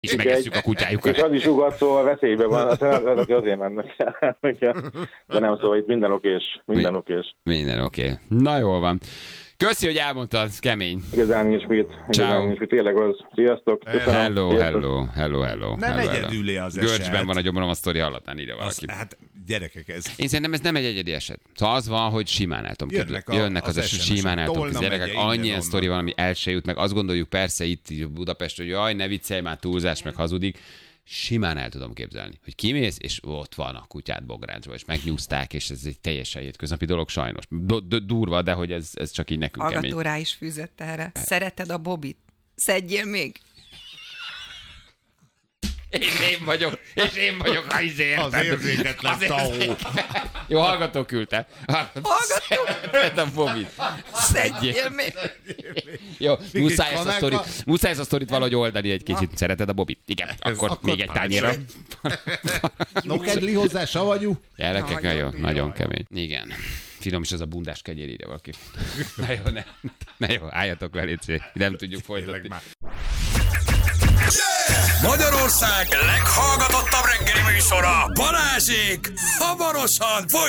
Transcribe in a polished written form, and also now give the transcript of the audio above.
És megesszük a kutyájukat. És az is ugat, szóval veszélyben van, azok azért mennek el. De nem, szóval itt minden okés. Minden oké. Na jól van. Köszi, hogy elmondtad, kemény. Igazán nincs mit. Tényleg az. Sziasztok. Hello. Nem egyedülé az eset. Görcsben van a gyomrom, a sztori hallatán, írja valaki. Hát gyerekek, ez... Én szerintem ez nem egy egyedi eset. Szóval az van, hogy simán el tudom képzelni. Jönnek az eset, simán el tudom képzelni. Gyerekek, annyi ilyen sztori van, ami el se jut, meg azt gondoljuk persze itt Budapest, hogy jaj, ne viccelj már, túlzás, meg hazudik. Simán el tudom képzelni, hogy kimész, és ott van a kutyát bográcsba, és megnyúzták, és ez egy teljesen hétköznapi dolog, sajnos. Durva, de hogy ez csak így nekünk kemény. Hallgató rá is fűzött erre. Szereted a Bobit? Szedjél még! És én vagyok a izért. Az érzéketlen taó. Jó, hallgató küldte. Hallgató. A Bobit. Szedjél még! Jó, muszáj ezt a sztorit valahogy oldani egy kicsit. Szereted a Bobit? Igen, akkor még egy tányérra. Nokedli hozzá, savanyú. Gyerekek, nagyon kemény. Igen. Finom is az a bundás kegyér, ide valaki. Na jó, álljatok le, légy, nem tudjuk folytatni. Magyarország leghallgatottabb reggeli műsora, Balázsék, hamarosan folytatják.